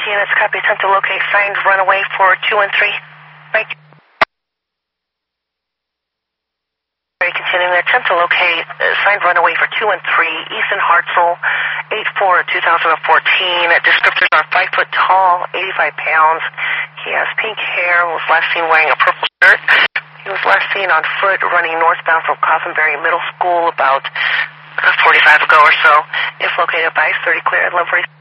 units, copy, attempt to locate signed runaway for 2 and 3. Right. Continuing the attempt to locate signed runaway for 2 and 3, Ethan Hartzell, 8/4/2014. Descriptors are 5 foot tall, 85 pounds. He has pink hair, was last seen wearing a purple shirt. He was last seen on foot running northbound from Coffinberry Middle School about 45 ago or so. If located by 30 clear, I'd love for